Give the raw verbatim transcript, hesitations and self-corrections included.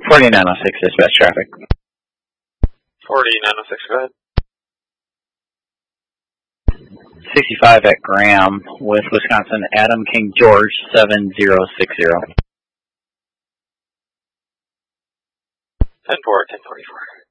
forty-nine oh six, dispatch traffic. forty-nine oh six, go ahead. sixty-five at Graham with Wisconsin, Adam King George, seven zero six zero. ten four, ten forty-four.